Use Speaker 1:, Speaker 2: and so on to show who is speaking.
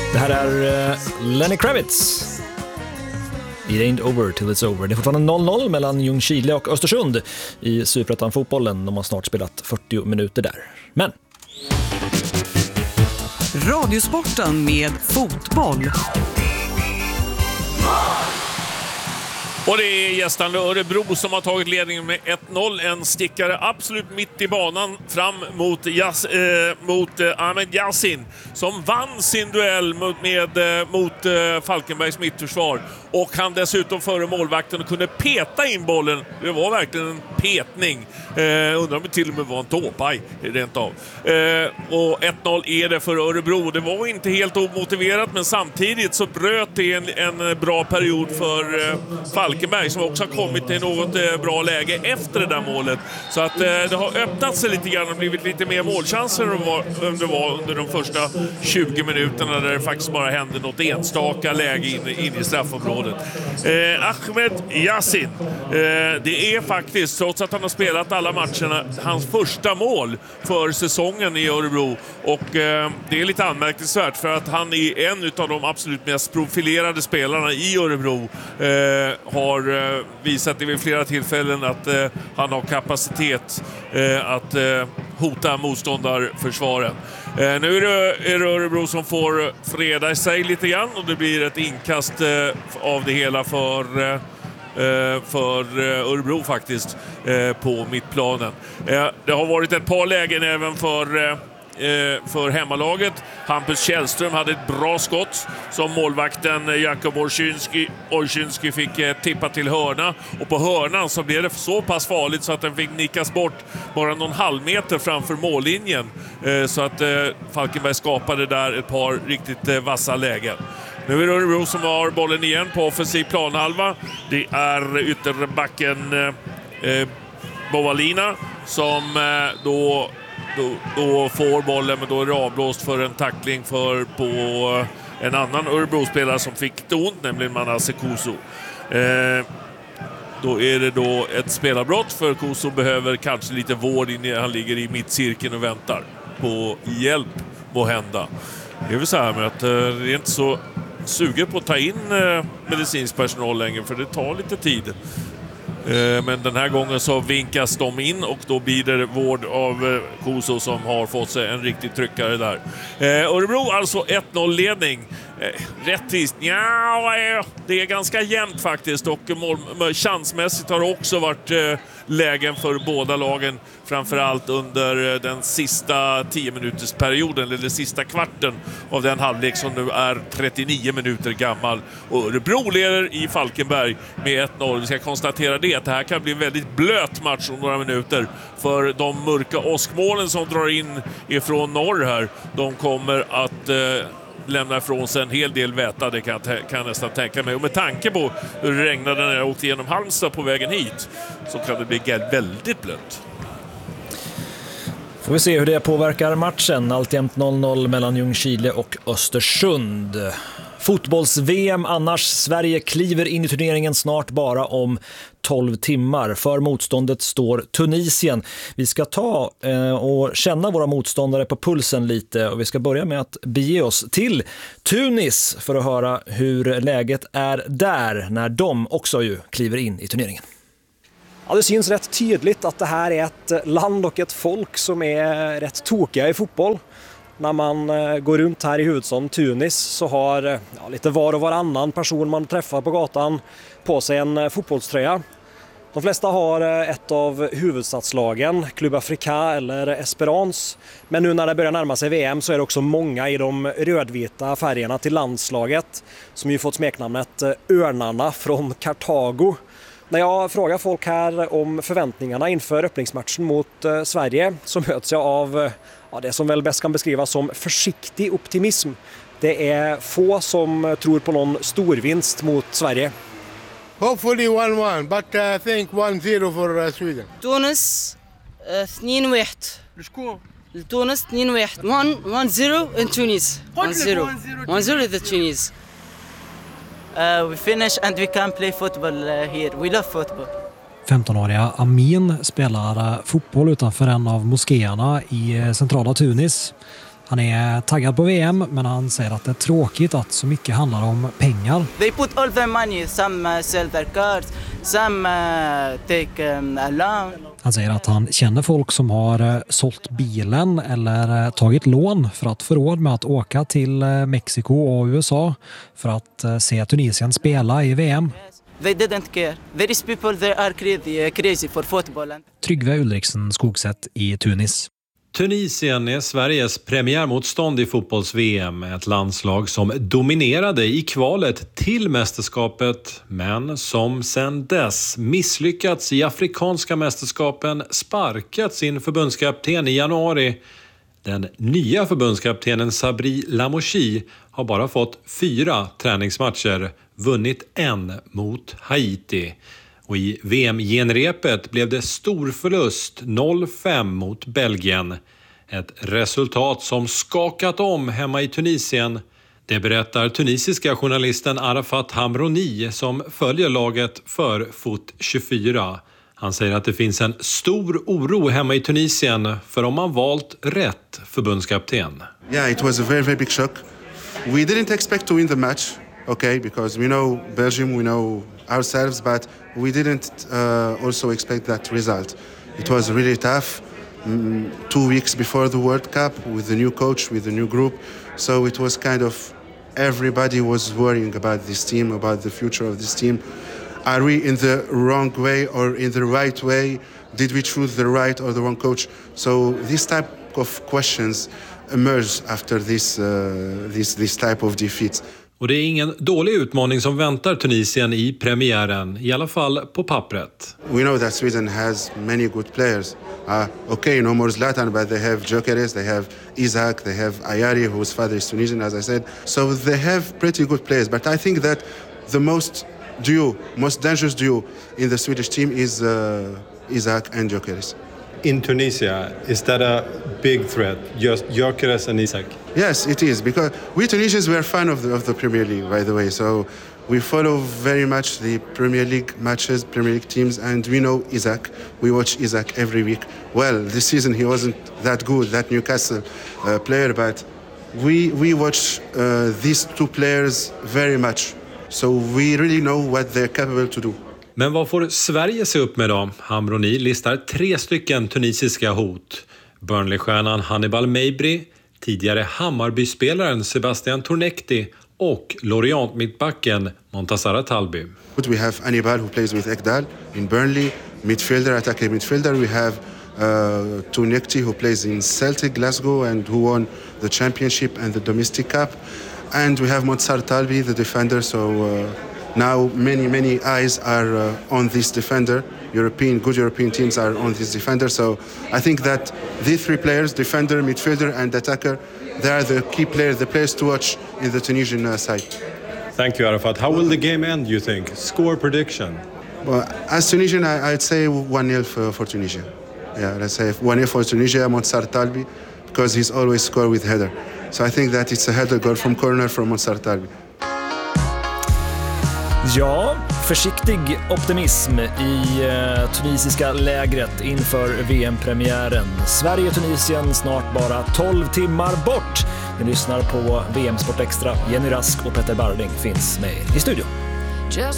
Speaker 1: Det här är Lenny Kravitz. It ain't over till it's over. Det är fortfarande 0-0 mellan Ljungskile och Östersund i Superettan-fotbollen. De har snart spelat 40 minuter där. Men
Speaker 2: Radiosporten med fotboll.
Speaker 3: Och det är gästande Örebro som har tagit ledningen med 1-0. En stickare absolut mitt i banan fram mot Ahmed Yassin som vann sin duell mot Falkenbergs mittförsvar. Och han dessutom före målvakten kunde peta in bollen. Det var verkligen en petning. Undrar om det till och med var en tåpaj rent av. Och 1-0 är det för Örebro. Det var inte helt omotiverat, men samtidigt så bröt det en bra period för Falkenberg som också har kommit till något bra läge efter det där målet. Så att det har öppnat sig lite grann och blivit lite mer målchanser än det var under de första 20 minuterna där det faktiskt bara hände något enstaka läge in i straffområdet. Ahmed Yassin, det är faktiskt, trots att han har spelat alla matcherna, hans första mål för säsongen i Örebro. Och det är lite anmärkningsvärt för att han är en av de absolut mest profilerade spelarna i Örebro. Har visat det vid flera tillfällen att han har kapacitet att hota motståndarförsvaren. Nu är det Örebro som får freda sig lite grann och det blir ett inkast av det hela för Örebro faktiskt på mittplanen. Det har varit ett par lägen även för hemmalaget. Hampus Källström hade ett bra skott som målvakten Jakob Olszynski fick tippa till hörna, och på hörnan så blev det så pass farligt så att den fick nickas bort bara någon halvmeter framför mållinjen, så att Falkenberg skapade där ett par riktigt vassa lägen. Nu är det Örebro som har bollen igen på offensiv planhalva. Det är ytterbacken Bovalina som då får bollen, men då är det avblåst för en tackling på en annan Örebro-spelare som fick det ont, nämligen Manasse Kuso. Då är det då ett spelarbrott, för Kuso behöver kanske lite vård han ligger i mittcirkeln och väntar på hjälp må hända. Det är väl så här med att det är inte så suget på att ta in medicinsk personal längre, för det tar lite tid. Men den här gången så vinkas de in och då blir det vård av Kuso som har fått sig en riktig tryckare där. Örebro alltså 1-0-ledning. Rättvist? Ja, det är ganska jämnt faktiskt, och chansmässigt har det också varit lägen för båda lagen, framförallt under den sista 10-minutersperioden eller den sista kvarten av den halvlek som nu är 39 minuter gammal. Och Örebro leder i Falkenberg med 1-0. Vi ska konstatera att det här kan bli en väldigt blöt match om några minuter, för de mörka åskmålen som drar in ifrån norr här, de kommer att lämna ifrån sig en hel del väta, det kan jag nästan tänka mig. Och med tanke på hur det regnade när jag åkte genom Halmstad på vägen hit, så kan det bli väldigt blött.
Speaker 1: Får vi se hur det påverkar matchen. Alltjämt 0-0 mellan Ljungskile och Östersund. Fotbolls-VM annars. Sverige kliver in i turneringen snart bara om 12 timmar. För motståndet står Tunisien. Vi ska ta och känna våra motståndare på pulsen lite, och vi ska börja med att bege oss till Tunis för att höra hur läget är där när de också ju kliver in i turneringen.
Speaker 4: Ja, det syns rätt tydligt att det här är ett land och ett folk som är rätt tokiga i fotboll. När man går runt här i huvudstaden Tunis så har lite var och varannan person man träffar på gatan på sig en fotbollströja. De flesta har ett av huvudstadslagen, Club Africa eller Esperance. Men nu när det börjar närma sig VM så är det också många i de rödvita färgerna till landslaget, som ju fått smeknamnet Örnarna från Kartago. När jag frågar folk här om förväntningarna inför öppningsmatchen mot Sverige så möts jag av det som väl bäst kan beskrivas som försiktig optimism. Det är få som tror på någon storvinst mot Sverige.
Speaker 5: Hopefully 1-1, but I think 1-0 for Sweden.
Speaker 6: Tunis 2-1. Tunis 2-1. 1-0 in Tunis. 1-0. 1-0 in Tunis.
Speaker 7: We finish and we can play football here. We love football.
Speaker 8: 15-åriga Amin spelar fotboll utanför en av moskéerna i centrala Tunis. Han är taggad på VM, men han säger att det är tråkigt att så mycket handlar om pengar.
Speaker 7: They put all their money. Some sell their cars, some take a loan.
Speaker 8: Han säger att han känner folk som har sålt bilen eller tagit lån för att få råd med att åka till Mexiko och USA för att se Tunisien spela i VM.
Speaker 7: They didn't care. There is people that are crazy for football.
Speaker 8: Tryggve Ulriksen Skogsätt i Tunis.
Speaker 9: Tunisien är Sveriges premiärmotstånd i fotbolls-VM, ett landslag som dominerade i kvalet till mästerskapet men som sedan dess misslyckats i afrikanska mästerskapen, sparkat sin förbundskapten i januari. Den nya förbundskaptenen Sabri Lamouchi har bara fått 4 träningsmatcher, vunnit 1 mot Haiti. Och i VM-genrepet blev det stor förlust 0-5 mot Belgien. Ett resultat som skakat om hemma i Tunisien. Det berättar tunisiska journalisten Arafat Hamroni som följer laget för Foot 24. Han säger att det finns en stor oro hemma i Tunisien för om man valt rätt förbundskapten.
Speaker 10: Yeah, it was a very, very big shock. We didn't expect to win the match, okay, because we know Belgium, we know ourselves, but we didn't also expect that result. It was really tough. 2 weeks before the World Cup with the new coach, with the new group. So it was kind of everybody was worrying about this team, about the future of this team. Are we in the wrong way or in the right way? Did we choose the right or the wrong coach? So this type of questions emerge after this type of defeats.
Speaker 9: Och det är ingen dålig utmaning som väntar Tunisien i premiären, i alla fall på pappret.
Speaker 10: We know that Sweden has many good players. Okay, no more Zlatan, but they have Gyökeres, they have Isaac, they have Ayari, whose father is Tunisian, as I said. So they have pretty good players, but I think that the most dangerous duo in the Swedish team is Isaac and Gyökeres.
Speaker 9: In Tunisia, is that a big threat, just Gyökeres and Isaac?
Speaker 10: Yes, it is, because we Tunisians, we are fan of the Premier League, by the way, so we follow very much the Premier League matches, Premier League teams, and we know Isaac. We watch Isaac every week. Well, this season he wasn't that good, that Newcastle player, but we watch these 2 players very much, so we really know what they're capable to do.
Speaker 9: Men vad får Sverige se upp med då? Hamroni listar 3 stycken tunisiska hot. Burnley-stjärnan Hannibal Mejbri, tidigare Hammarby-spelaren Sebastian Tornekti och Lorient-mittbacken Montassara Talbi.
Speaker 10: We have Hannibal who plays with Ekdal in Burnley, midfielder, attacking midfielder. We have Tornekti who plays in Celtic Glasgow and who won the championship and the domestic cup. And we have Montassara Talbi, the defender, so now many eyes are on this defender. Good European teams are on this defender. So I think that these 3 players, defender, midfielder and attacker, they are the key players, the players to watch in the Tunisian side.
Speaker 9: Thank you, Arafat. How will the game end, you think? Score prediction?
Speaker 10: Well, as Tunisian, I'd say 1-0 for Tunisia. Yeah, let's say 1-0 for Tunisia, Montassara Talbi, because he's always scored with header. So I think that it's a header goal from corner from Montassara Talbi.
Speaker 1: Ja, försiktig optimism i tunisiska lägret inför VM-premiären. Sverige-Tunisien snart bara 12 timmar bort. Ni lyssnar på VM Sport Extra. Jenny Rask och Petter Barding finns med i studion.